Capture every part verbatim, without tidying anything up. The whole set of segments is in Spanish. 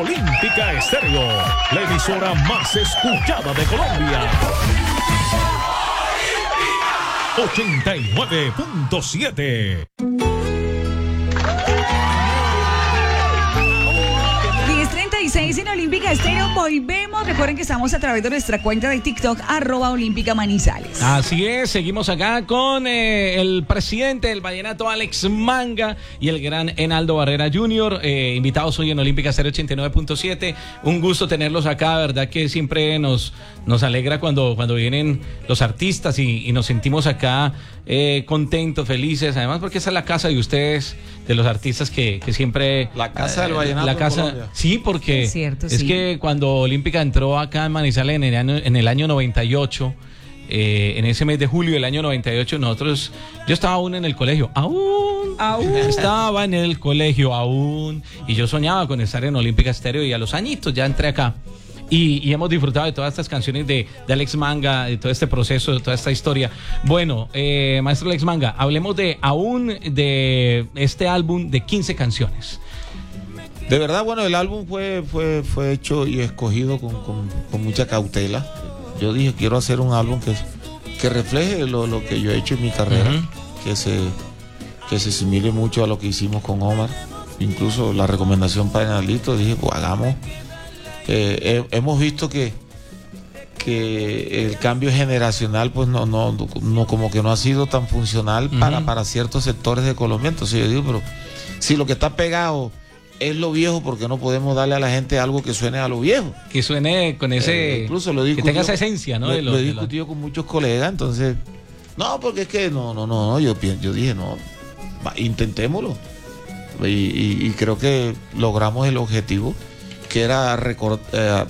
Olímpica Estéreo, la emisora más escuchada de Colombia. ochenta y nueve punto siete. seis en Olímpica Estéreo, volvemos. Recuerden que estamos a través de nuestra cuenta de TikTok, arroba Olímpica Manizales. Así es, seguimos acá con eh, el presidente del Vallenato, Alex Manga, y el gran Enaldo Barrera junior, eh, invitados hoy en Olímpica Estéreo ochenta y nueve punto siete. Un gusto tenerlos acá, verdad que siempre nos, nos alegra cuando, cuando vienen los artistas y, y nos sentimos acá eh, contentos, felices, además porque esa es la casa de ustedes, de los artistas que, que siempre... La casa del Vallenato la casa, en Colombia. Sí, porque es, cierto, es sí. que cuando Olímpica entró acá en Manizales en el año, en el año noventa y ocho, eh, en ese mes de julio del año noventa y ocho, nosotros, yo estaba aún en el colegio, aún, aún. estaba en el colegio aún, y yo soñaba con estar en Olímpica Estéreo, y a los añitos ya entré acá. Y, y hemos disfrutado de todas estas canciones de, de Alex Manga, de todo este proceso, de toda esta historia. Bueno, eh, maestro Alex Manga, hablemos de aún de este álbum de quince canciones. De verdad, bueno, el álbum fue, fue, fue hecho y escogido con, con, con mucha cautela. Yo dije, quiero hacer un álbum que, que refleje lo, lo que yo he hecho en mi carrera, uh-huh. que, se, que se asimile mucho a lo que hicimos con Omar. Incluso la recomendación para Enaldito, dije, pues hagamos... Eh, he, hemos visto que que el cambio generacional pues no, no, no como que no ha sido tan funcional uh-huh. para, para ciertos sectores de Colombia. Entonces yo digo, pero si lo que está pegado es lo viejo, ¿por qué no podemos darle a la gente algo que suene a lo viejo? Que suene con ese... Eh, incluso lo que tenga esa esencia, ¿no? Lo, de lo, lo he de discutido lo... con muchos colegas, entonces... No, porque es que no, no, no, no yo, yo dije, no, va, intentémoslo. Y, y, y creo que logramos el objetivo, que era record, eh,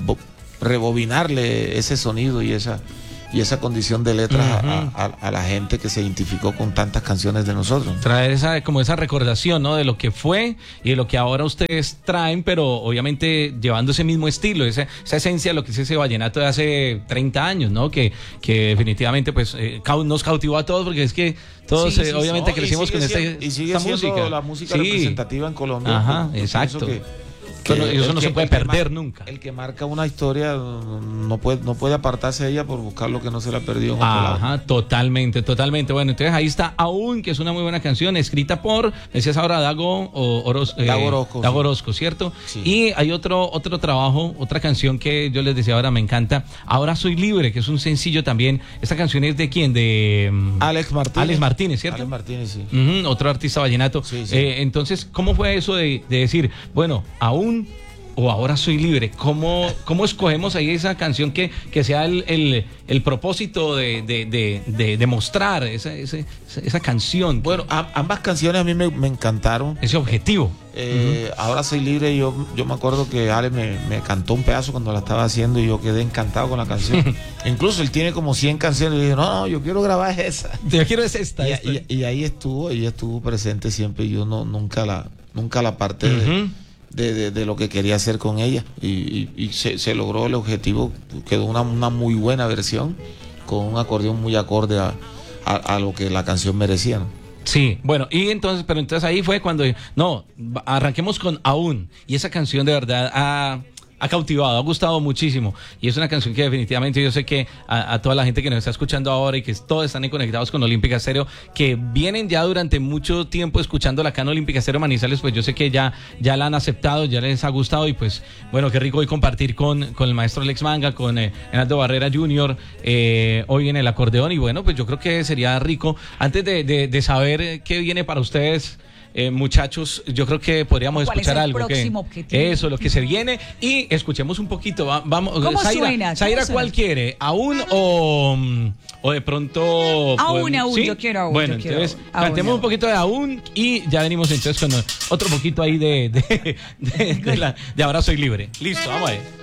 rebobinarle ese sonido y esa y esa condición de letras uh-huh. a, a, a la gente que se identificó con tantas canciones de nosotros. Traer esa como esa recordación, ¿no? De lo que fue y de lo que ahora ustedes traen, pero obviamente llevando ese mismo estilo, esa, esa esencia de lo que es ese vallenato de hace treinta años, ¿no? Que, que definitivamente pues eh, nos cautivó a todos, porque es que todos sí, eh, sí, obviamente no, crecimos con siendo, esta, y sigue esta siendo música. la música sí. representativa en Colombia. Ajá, pues, exacto. Que, Que eso no que, se puede perder mar, nunca. El que marca una historia no puede, no puede apartarse de ella por buscar lo que no se le ha perdido en otro Ajá, lado. totalmente, totalmente. Bueno, entonces ahí está Aún, que es una muy buena canción, escrita por, decías ahora, Dago o Oros, eh, Dago Orozco. Dago Orozco, ¿cierto? Sí. Y hay otro, otro trabajo, otra canción que yo les decía ahora, me encanta, Ahora Soy Libre, que es un sencillo también. Esta canción es de quién, de Alex Martínez. Alex Martínez, ¿cierto? Alex Martínez, sí. Uh-huh, otro artista vallenato. Sí, sí. Eh, entonces, ¿cómo fue eso de, de decir, bueno, Aún o Ahora Soy Libre? ¿Cómo, cómo escogemos ahí esa canción que, que sea el, el, el propósito de, de, de, de, de mostrar esa, esa, esa canción? Bueno, a, ambas canciones a mí me, me encantaron. Ese objetivo. Eh, uh-huh. Ahora Soy Libre, yo, yo me acuerdo que Ale me, me cantó un pedazo cuando la estaba haciendo y yo quedé encantado con la canción. Incluso él tiene como cien canciones y dije, no, no, yo quiero grabar esa. Yo quiero es esta. Y, esta. y, y ahí estuvo, ella estuvo presente siempre y yo no, nunca la, nunca la aparté uh-huh. de... De, de, de lo que quería hacer con ella y, y, y se, se logró el objetivo, quedó una, una muy buena versión con un acordeón muy acorde a, a, a lo que la canción merecía, ¿no? Sí, bueno, y entonces, pero entonces ahí fue cuando, no, arranquemos con Aún, y esa canción de verdad ha, ha cautivado, ha gustado muchísimo, y es una canción que definitivamente yo sé que a, a toda la gente que nos está escuchando ahora y que todos están ahí conectados con Olímpica Estéreo, que vienen ya durante mucho tiempo escuchándola acá en Olímpica Estéreo Manizales, pues yo sé que ya, ya la han aceptado, ya les ha gustado, y pues bueno, qué rico hoy compartir con, con el maestro Alex Manga, con eh, Enaldo Barrera junior, eh, hoy en el acordeón, y bueno, pues yo creo que sería rico, antes de, de, de saber qué viene para ustedes, Eh, muchachos, yo creo que podríamos ¿Cuál escuchar es el algo próximo que objetivo? Eso, lo que se viene, y escuchemos un poquito. Va, vamos, ¿Cómo Zaira, suena? ¿Cómo Zaira, suena? ¿cuál quiere? ¿Aún o, o de pronto? Aún, pues, aún, ¿sí? yo quiero aún. Bueno, yo quiero entonces aún. cantemos Aún, un poquito de Aún y ya venimos entonces con otro poquito ahí de, de, de, de, la, de Ahora Soy Libre. Listo, vamos a ver.